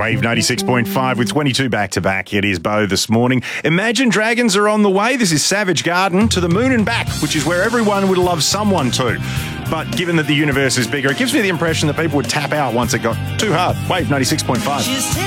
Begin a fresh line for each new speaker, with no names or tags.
Wave 96.5 with 22 back-to-back. It is Bo this morning. Imagine Dragons are on the way. This is Savage Garden to the moon and back, which is where everyone would love someone to. But given that the universe is bigger, it gives me the impression that people would tap out once it got too hard. Wave 96.5.